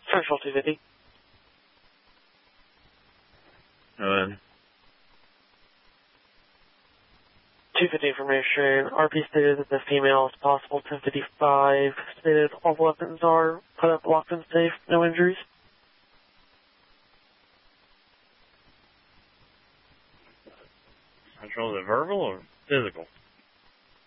Central 250. And 250 information. RP stated that the female is possible. 1055 stated all weapons are put up, locked, and safe. No injuries. Central, is it verbal or physical?